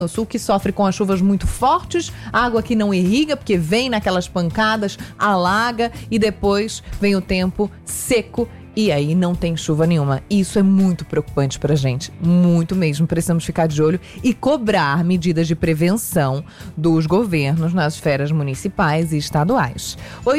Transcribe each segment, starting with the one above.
no sul, que sofre com as chuvas muito fortes, água que não irriga, porque vem naquelas pancadas, alaga e depois vem o tempo seco e aí não tem chuva nenhuma. Isso é muito preocupante pra gente, muito mesmo. Precisamos ficar de olho e cobrar medidas de prevenção dos governos nas esferas municipais e estaduais.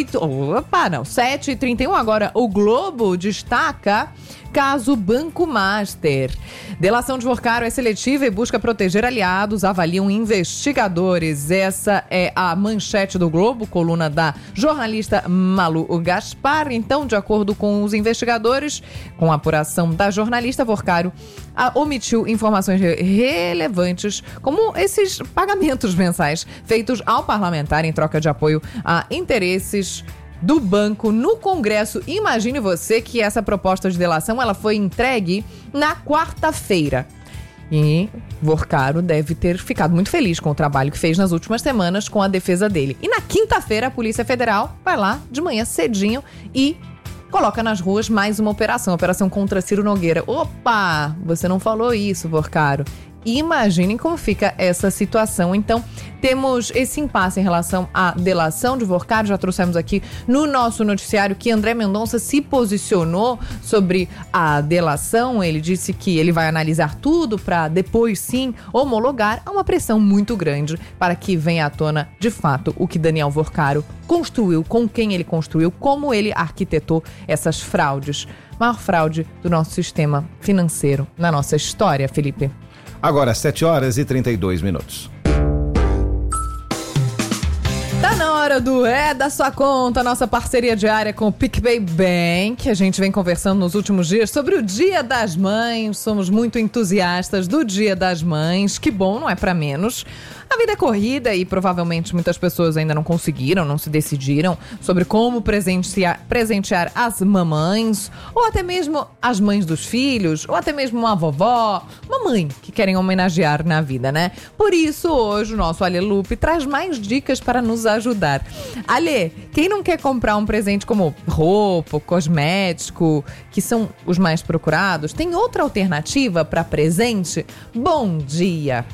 7h31, agora o Globo destaca caso Banco Master. Delação de Vorcaro é seletiva e busca proteger aliados, avaliam investigadores. Essa é a manchete do Globo, coluna da jornalista Malu Gaspar. Então, de acordo com os investigadores, com a apuração da jornalista, Vorcaro omitiu informações relevantes, como esses pagamentos mensais feitos ao parlamentar em troca de apoio a interesses do banco no Congresso. Imagine você que essa proposta de delação ela foi entregue na quarta-feira. E Vorcaro deve ter ficado muito feliz com o trabalho que fez nas últimas semanas com a defesa dele. E na quinta-feira a Polícia Federal vai lá de manhã cedinho e coloca nas ruas mais uma operação contra Ciro Nogueira. Opa, você não falou isso, Vorcaro. Imaginem como fica essa situação. Então, temos esse impasse em relação à delação de Vorcaro. Já trouxemos aqui no nosso noticiário que André Mendonça se posicionou sobre a delação. Ele disse que ele vai analisar tudo para depois, sim, homologar. Há uma pressão muito grande para que venha à tona, de fato, o que Daniel Vorcaro construiu, com quem ele construiu, como ele arquitetou essas fraudes. Maior fraude do nosso sistema financeiro na nossa história, Felipe. Agora, 7h32. Tá na hora do da sua conta, nossa parceria diária com o PicPay Bank. A gente vem conversando nos últimos dias sobre o Dia das Mães. Somos muito entusiastas do Dia das Mães. Que bom, não é pra menos. A vida é corrida e provavelmente muitas pessoas ainda não conseguiram, não se decidiram sobre como presentear as mamães, ou até mesmo as mães dos filhos, ou até mesmo uma vovó, uma mãe que querem homenagear na vida, né? Por isso, hoje, o nosso Ale Lupe traz mais dicas para nos ajudar. Ale, quem não quer comprar um presente como roupa, cosmético, que são os mais procurados, tem outra alternativa para presente? Bom dia!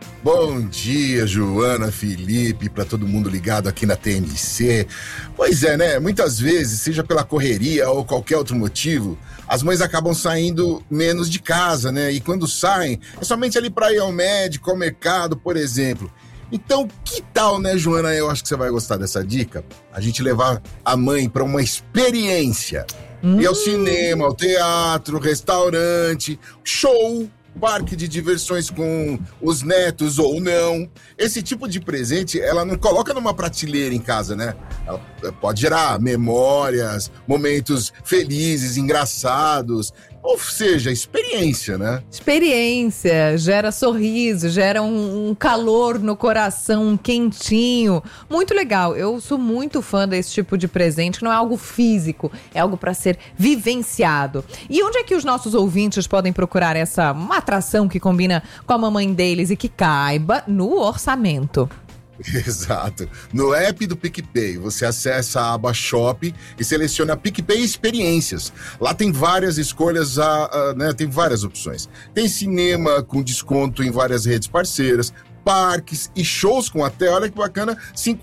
Bom dia, Joana, Felipe, para todo mundo ligado aqui na TMC. Pois é, né? Muitas vezes, seja pela correria ou qualquer outro motivo, as mães acabam saindo menos de casa, né? E quando saem, é somente ali para ir ao médico, ao mercado, por exemplo. Então, que tal, né, Joana? Eu acho que você vai gostar dessa dica. A gente levar a mãe para uma experiência. Ir ao cinema, ao teatro, restaurante, show, parque de diversões com os netos ou não. Esse tipo de presente, ela não coloca numa prateleira em casa, né? Ela pode gerar memórias, momentos felizes, engraçados, ou seja, experiência, né? Experiência, gera sorriso, gera um calor no coração, um quentinho. Muito legal, eu sou muito fã desse tipo de presente, que não é algo físico, é algo para ser vivenciado. E onde é que os nossos ouvintes podem procurar uma atração que combina com a mamãe deles e que caiba no orçamento? Exato. No app do PicPay, você acessa a aba Shop e seleciona PicPay Experiências. Lá tem várias escolhas, né? Tem várias opções. Tem cinema com desconto em várias redes parceiras, parques e shows com até, olha que bacana,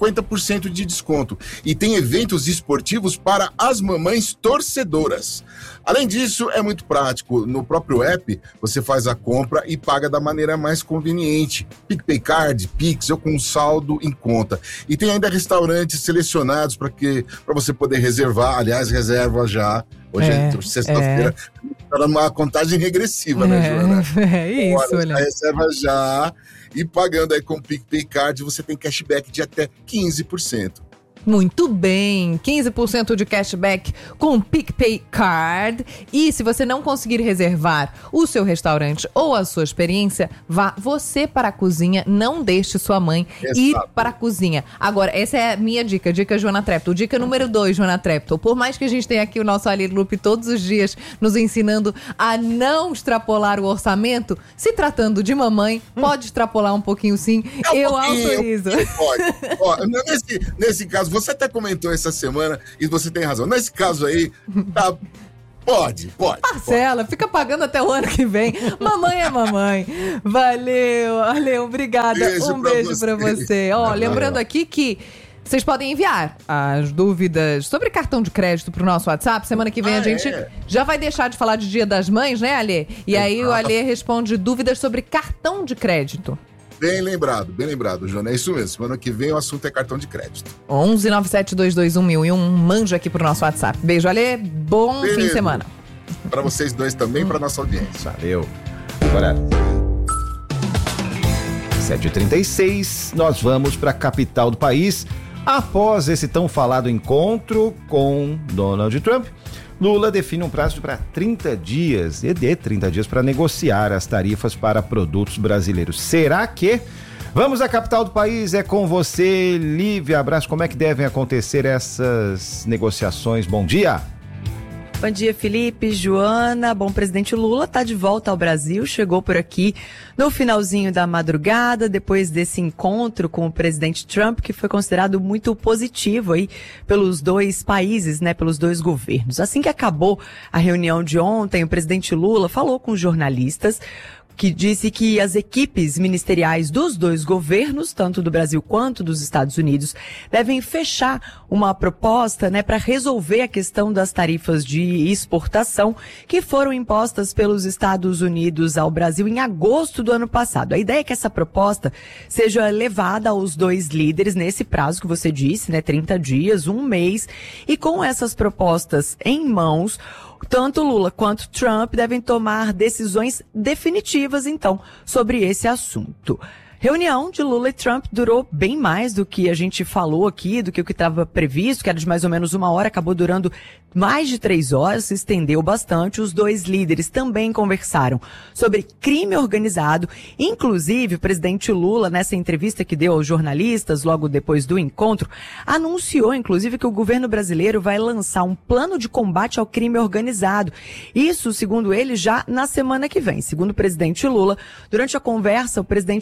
50% de desconto. E tem eventos esportivos para as mamães torcedoras. Além disso, é muito prático. No próprio app, você faz a compra e paga da maneira mais conveniente. PicPay Card, Pix ou com saldo em conta. E tem ainda restaurantes selecionados para você poder reservar. Aliás, reserva já. Hoje é sexta-feira. Está numa contagem regressiva, né, Joana? É isso, olha. Reserva já. E pagando aí com o PicPay Card, você tem cashback de até 15%. Muito bem, 15% de cashback com o PicPay Card. E se você não conseguir reservar o seu restaurante ou a sua experiência, vá você para a cozinha, não deixe sua mãe ir para a cozinha. Agora, essa é a minha dica Joana Treptow. Dica número 2, Joana Treptow. Por mais que a gente tenha aqui o nosso Ali Lupe todos os dias nos ensinando a não extrapolar o orçamento, se tratando de mamãe, pode extrapolar um pouquinho sim, eu autorizo. Pode. Ó, nesse caso, você até comentou essa semana e você tem razão. Nesse caso aí, tá Pode. Parcela, fica pagando até o ano que vem. Mamãe é mamãe. Valeu, obrigada. Beijo pra você. Lembrando aqui que vocês podem enviar as dúvidas sobre cartão de crédito pro nosso WhatsApp. Semana que vem a gente já vai deixar de falar de Dia das Mães, né, Alê? E aí o Alê responde dúvidas sobre cartão de crédito. Bem lembrado, Joana. É isso mesmo. Semana que vem o assunto é cartão de crédito. 11 97 221 1001. Manja aqui pro nosso WhatsApp. Beijo, Alê. Bom fim de semana. Para vocês dois também, para nossa audiência. Valeu. Agora, 7h36, nós vamos para a capital do país. Após esse tão falado encontro com Donald Trump, Lula define um prazo para 30 dias, para negociar as tarifas para produtos brasileiros. Será que? Vamos à capital do país, é com você, Lívia Abraço. Como é que devem acontecer essas negociações? Bom dia! Bom dia, Felipe, Joana. Bom, o presidente Lula está de volta ao Brasil, chegou por aqui no finalzinho da madrugada, depois desse encontro com o presidente Trump, que foi considerado muito positivo aí pelos dois países, né, pelos dois governos. Assim que acabou a reunião de ontem, o presidente Lula falou com os jornalistas, que disse que as equipes ministeriais dos dois governos, tanto do Brasil quanto dos Estados Unidos, devem fechar uma proposta, né, para resolver a questão das tarifas de exportação que foram impostas pelos Estados Unidos ao Brasil em agosto do ano passado. A ideia é que essa proposta seja levada aos dois líderes nesse prazo que você disse, né, 30 dias, um mês, e com essas propostas em mãos, tanto Lula quanto Trump devem tomar decisões definitivas, então, sobre esse assunto. Reunião de Lula e Trump durou bem mais do que a gente falou aqui, do que o que estava previsto, que era de mais ou menos 1 hora, acabou durando mais de 3 horas, se estendeu bastante. Os dois líderes também conversaram sobre crime organizado. Inclusive, o presidente Lula, nessa entrevista que deu aos jornalistas logo depois do encontro, anunciou, inclusive, que o governo brasileiro vai lançar um plano de combate ao crime organizado. Isso, segundo ele, já na semana que vem. Segundo o presidente Lula, durante a conversa,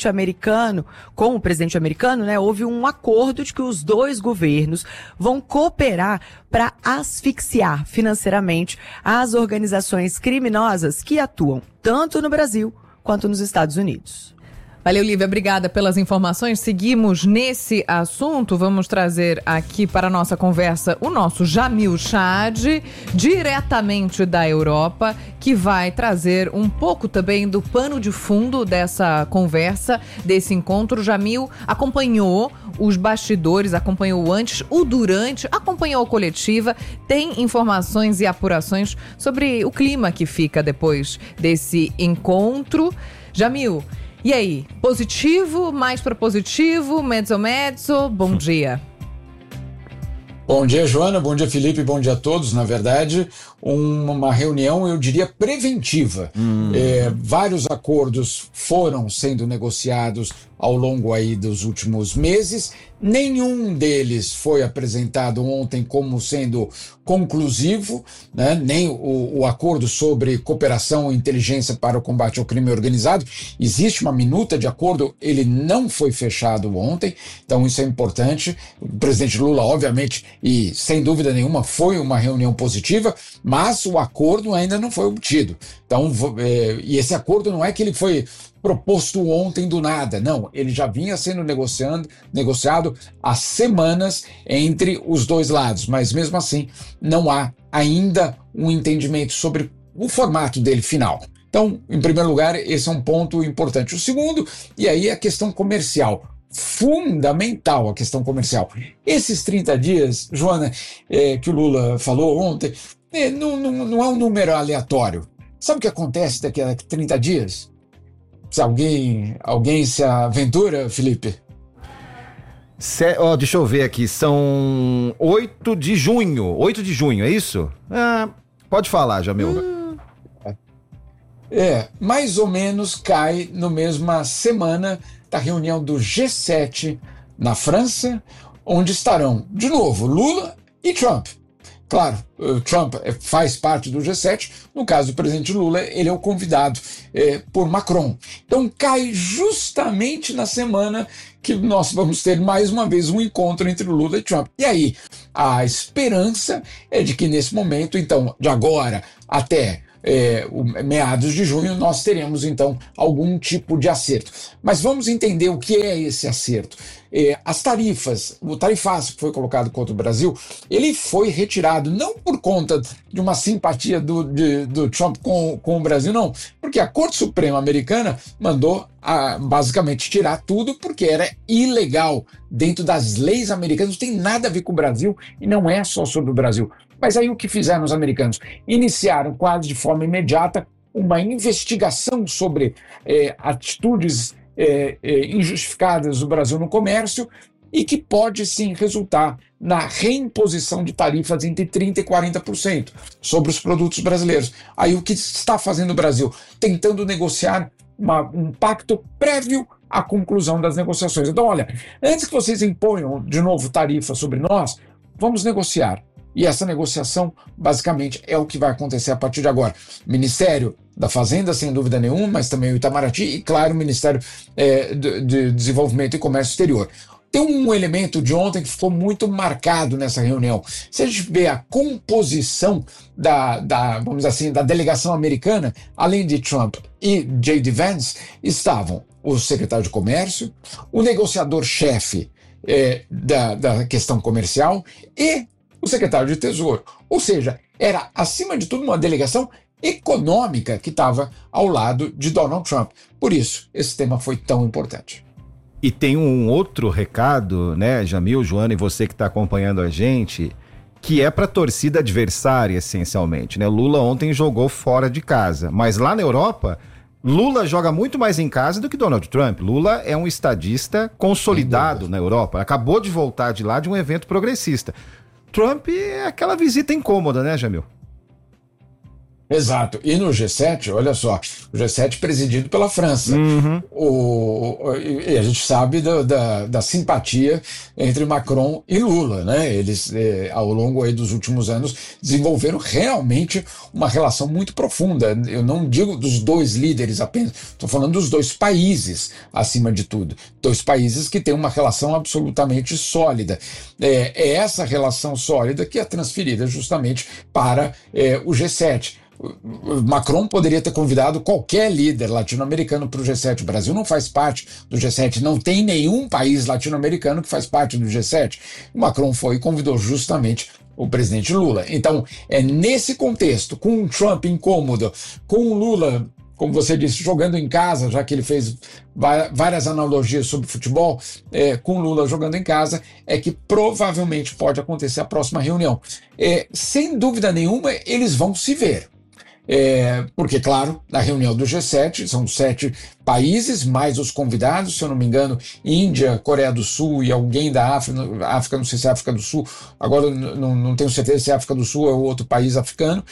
com o presidente americano, né, houve um acordo de que os dois governos vão cooperar para asfixiar financeiramente as organizações criminosas que atuam tanto no Brasil quanto nos Estados Unidos. Valeu, Lívia, obrigada pelas informações. Seguimos nesse assunto. Vamos trazer aqui para a nossa conversa o nosso Jamil Chad, diretamente da Europa, que vai trazer um pouco também do pano de fundo dessa conversa, desse encontro. Jamil acompanhou os bastidores, acompanhou o antes, o durante, acompanhou a coletiva, tem informações e apurações sobre o clima que fica depois desse encontro. Jamil, e aí, positivo, mais propositivo, mezzo? Bom dia. Bom dia, Joana, bom dia, Felipe, bom dia a todos. Na verdade, uma reunião, eu diria, preventiva. Vários acordos foram sendo negociados ao longo aí dos últimos meses. Nenhum deles foi apresentado ontem como sendo conclusivo, né? Nem o acordo sobre cooperação e inteligência para o combate ao crime organizado. Existe uma minuta de acordo, ele não foi fechado ontem, então isso é importante. O presidente Lula, obviamente, e sem dúvida nenhuma, foi uma reunião positiva, mas o acordo ainda não foi obtido. Então, e esse acordo não é que ele foi proposto ontem do nada, não, ele já vinha sendo negociado há semanas entre os dois lados, mas mesmo assim não há ainda um entendimento sobre o formato dele final. Então, em primeiro lugar, esse é um ponto importante. O segundo, e aí a questão comercial, fundamental a questão comercial. Esses 30 dias, Joana, que o Lula falou ontem, não é um número aleatório. Sabe o que acontece daqui a 30 dias? Se alguém se aventura, Felipe? Deixa eu ver aqui, são 8 de junho, é isso? Pode falar, Jamil. Mais ou menos cai na mesma semana da reunião do G7 na França, onde estarão, de novo, Lula e Trump. Claro, Trump faz parte do G7, no caso do presidente Lula, ele é o convidado por Macron. Então cai justamente na semana que nós vamos ter mais uma vez um encontro entre Lula e Trump. E aí, a esperança é de que nesse momento, então, de agora até meados de junho, nós teremos então algum tipo de acerto. Mas vamos entender o que é esse acerto. As tarifas, o tarifaço que foi colocado contra o Brasil, ele foi retirado não por conta de uma simpatia do Trump com o Brasil, não, porque a Corte Suprema Americana mandou basicamente tirar tudo porque era ilegal dentro das leis americanas, não tem nada a ver com o Brasil e não é só sobre o Brasil. Mas aí o que fizeram os americanos? Iniciaram quase de forma imediata uma investigação sobre atitudes injustificadas do Brasil no comércio e que pode sim resultar na reimposição de tarifas entre 30% e 40% sobre os produtos brasileiros. Aí o que está fazendo o Brasil? Tentando negociar um pacto prévio à conclusão das negociações. Então, olha, antes que vocês imponham de novo tarifa sobre nós, vamos negociar. E essa negociação, basicamente, é o que vai acontecer a partir de agora. Ministério da Fazenda, sem dúvida nenhuma, mas também o Itamaraty e, claro, o Ministério de Desenvolvimento e Comércio Exterior. Tem um elemento de ontem que ficou muito marcado nessa reunião. Se a gente vê a composição vamos dizer assim, da delegação americana, além de Trump e J.D. Vance, estavam o secretário de Comércio, o negociador-chefe da questão comercial e o secretário de Tesouro. Ou seja, era, acima de tudo, uma delegação econômica que estava ao lado de Donald Trump. Por isso, esse tema foi tão importante. E tem um outro recado, né, Jamil, Joana, e você que está acompanhando a gente, que é para a torcida adversária, essencialmente, né? Lula ontem jogou fora de casa, mas lá na Europa, Lula joga muito mais em casa do que Donald Trump. Lula é um estadista consolidado na Europa, acabou de voltar de lá de um evento progressista. Trump é aquela visita incômoda, né, Jamil? Exato. E no G7, olha só, o G7 presidido pela França. Uhum. E a gente sabe da simpatia entre Macron e Lula, né? Eles, ao longo aí dos últimos anos, desenvolveram realmente uma relação muito profunda. Eu não digo dos dois líderes apenas, estou falando dos dois países, acima de tudo. Dois países que têm uma relação absolutamente sólida. É essa relação sólida que é transferida justamente para o G7. Macron poderia ter convidado qualquer líder latino-americano para o G7. O Brasil não faz parte do G7, não tem nenhum país latino-americano que faz parte do G7. O Macron foi e convidou justamente o presidente Lula. Então, é nesse contexto, com o Trump incômodo, com o Lula, como você disse, jogando em casa, já que ele fez várias analogias sobre futebol, com Lula jogando em casa, é que provavelmente pode acontecer a próxima reunião. Sem dúvida nenhuma, eles vão se ver. Porque, claro, na reunião do G7 são 7 países, mais os convidados, se eu não me engano, Índia, Coreia do Sul e alguém da África, não sei se é África do Sul, agora não tenho certeza se é África do Sul ou outro país africano.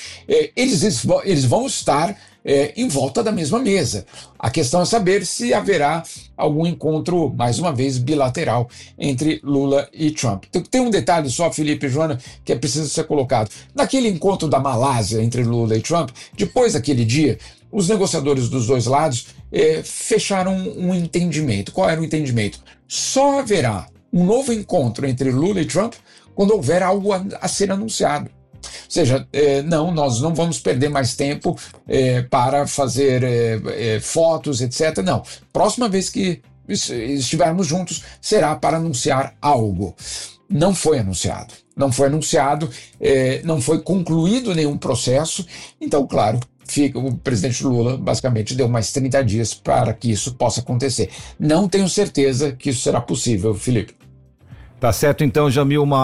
Eles vão estar em volta da mesma mesa. A questão é saber se haverá algum encontro, mais uma vez, bilateral entre Lula e Trump. Tem um detalhe só, Felipe e Joana, que é preciso ser colocado. Naquele encontro da Malásia entre Lula e Trump, depois daquele dia, os negociadores dos dois lados fecharam um entendimento. Qual era o entendimento? Só haverá um novo encontro entre Lula e Trump quando houver algo a ser anunciado. Ou seja, nós não vamos perder mais tempo para fazer fotos, etc. Não. Próxima vez que estivermos juntos, será para anunciar algo. Não foi anunciado. Não foi anunciado, não foi concluído nenhum processo. Então, claro, o presidente Lula basicamente deu mais 30 dias para que isso possa acontecer. Não tenho certeza que isso será possível, Felipe. Tá certo, então, Jamil, um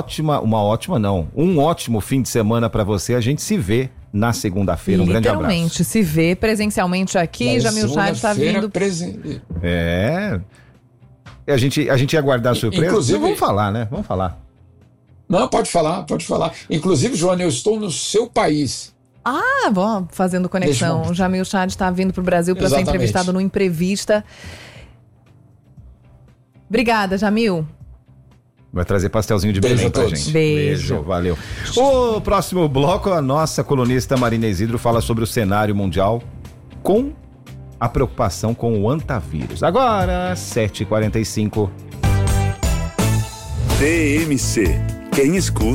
ótimo fim de semana para você. A gente se vê na segunda-feira. Um grande abraço. Literalmente, se vê presencialmente aqui. Jamil Chad está vindo. A gente ia guardar a surpresa. Inclusive, vamos falar, né? Vamos falar. Não, pode falar. Inclusive, Joana, eu estou no seu país. Bom, fazendo conexão. O Jamil Chad está vindo para o Brasil para ser entrevistado no Imprevista. Obrigada, Jamil. Vai trazer pastelzinho de beijo pra gente. Beijo, valeu. O próximo bloco, a nossa colunista Marina Isidro fala sobre o cenário mundial com a preocupação com o antavírus. Agora, 7h45. DMC. Quem escuta